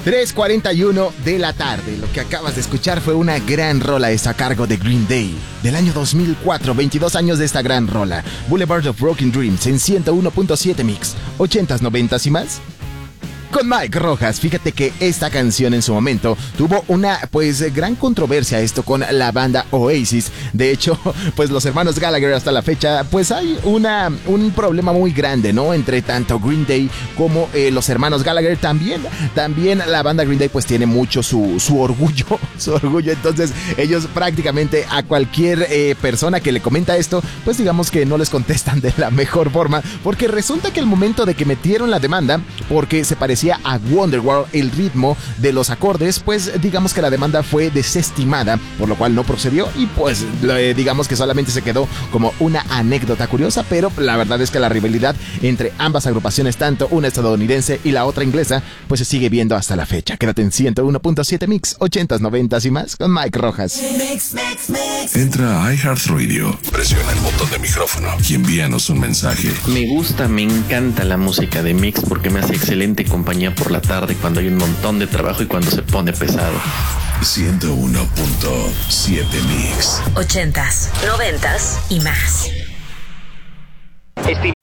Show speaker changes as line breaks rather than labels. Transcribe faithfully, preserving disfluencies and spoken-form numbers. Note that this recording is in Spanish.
tres cuarenta y uno de la tarde. Lo que acabas de escuchar fue una gran rola esta a cargo de Green Day del año dos mil cuatro, veintidós años de esta gran rola. Boulevard of Broken Dreams en ciento uno punto siete Mix, ochentas, noventas y más. Con Mike Rojas. Fíjate que esta canción en su momento tuvo una pues gran controversia esto con la banda Oasis. De hecho, pues los hermanos Gallagher hasta la fecha pues hay una un problema muy grande, ¿no? Entre tanto Green Day como eh, los hermanos Gallagher. También, también la banda Green Day pues tiene mucho su, su orgullo, su orgullo. Entonces ellos prácticamente a cualquier eh, persona que le comenta esto, pues digamos que no les contestan de la mejor forma, porque resulta que el momento de que metieron la demanda, porque se parecía a Wonderwall el ritmo de los acordes, pues digamos que la demanda fue desestimada, por lo cual no procedió y pues digamos que solamente se quedó como una anécdota curiosa, pero la verdad es que la rivalidad entre ambas agrupaciones, tanto una estadounidense y la otra inglesa, pues se sigue viendo hasta la fecha. Quédate en ciento uno punto siete Mix, ochentas, noventas y más con Mike Rojas.
Mix, mix, mix. Entra a iHeartRadio, presiona el botón de micrófono y envíanos un mensaje.
Me gusta, me encanta la música de Mix porque me hace excelente compañía por la tarde cuando hay un montón de trabajo y cuando se pone pesado.
ciento uno punto siete Mix.
Ochentas, noventas y más.
Stevie